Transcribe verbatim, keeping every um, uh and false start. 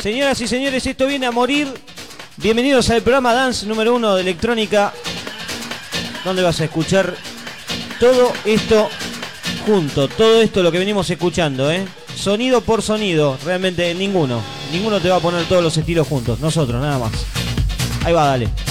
Señoras y señores, esto viene a morir. Bienvenidos al programa Dance número uno de electrónica, donde vas a escuchar todo esto junto, todo esto lo que venimos escuchando, ¿eh? Sonido por sonido, realmente ninguno, ninguno te va a poner todos los estilos juntos, nosotros nada más. Ahí va, dale.